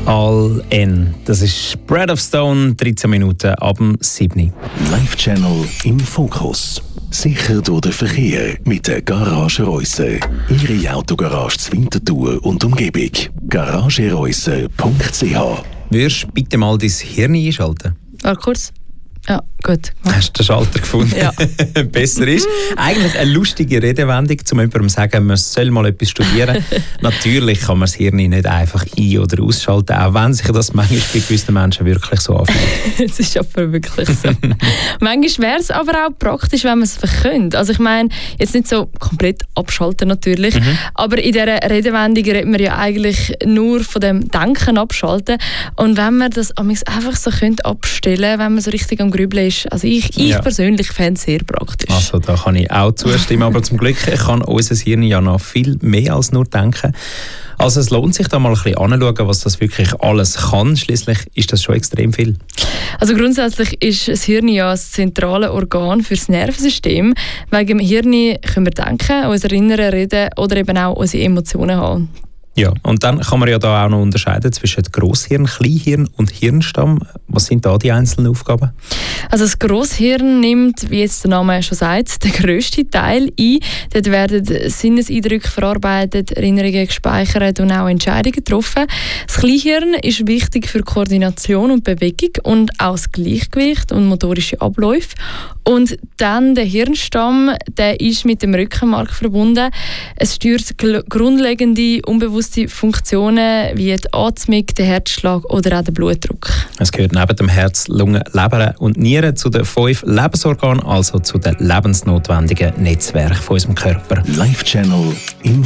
All in. Das ist Bread of Stone, 13 Minuten ab dem 7. Live-Channel im Fokus. Sicher durch den Verkehr mit der Garage Reusser. Ihre Autogarage zur Winterthur und Umgebung. garagereusser.ch. Würdest du bitte mal dein Hirn einschalten? Kurz. Ja, gut. Hast du den Schalter gefunden? Ja. Besser ist. Eigentlich eine lustige Redewendung, um jemandem zu sagen, man soll mal etwas studieren. Natürlich kann man das Hirn nicht einfach ein- oder ausschalten, auch wenn sich das manchmal bei gewissen Menschen wirklich so anfühlt. Es ist aber wirklich so. Manchmal wäre es aber auch praktisch, wenn man es könnte. Also ich meine, jetzt nicht so komplett abschalten natürlich, aber in dieser Redewendung redet man ja eigentlich nur von dem Denken abschalten. Und wenn man das einfach so könnte abstellen, wenn man so richtig am Grübeln ist, also ich persönlich fände es sehr praktisch. Also da kann ich auch zustimmen, aber zum Glück kann unser Hirn ja noch viel mehr als nur denken. Also es lohnt sich da mal ein bisschen anzuschauen, was das wirklich alles kann. Schliesslich ist das schon extrem viel. Also grundsätzlich ist das Hirn ja das zentrale Organ für das Nervensystem. Wegen dem Hirn können wir denken, uns erinnern, reden oder eben auch unsere Emotionen haben. Ja, und dann kann man ja da auch noch unterscheiden zwischen Grosshirn, Kleinhirn und Hirnstamm. Was sind da die einzelnen Aufgaben? Also das Grosshirn nimmt, wie jetzt der Name schon sagt, den grössten Teil ein. Dort werden Sinneseindrücke verarbeitet, Erinnerungen gespeichert und auch Entscheidungen getroffen. Das Kleinhirn ist wichtig für Koordination und Bewegung und auch das Gleichgewicht und motorische Abläufe. Und dann der Hirnstamm, der ist mit dem Rückenmark verbunden. Es steuert grundlegende, unbewusste Funktionen wie die Atmung, der Herzschlag oder auch der Blutdruck. Es gehört neben dem Herz, Lunge, Leber und Nieren zu den 5 Lebensorganen, also zu den lebensnotwendigen Netzwerken von unserem Körper. Live-Channel im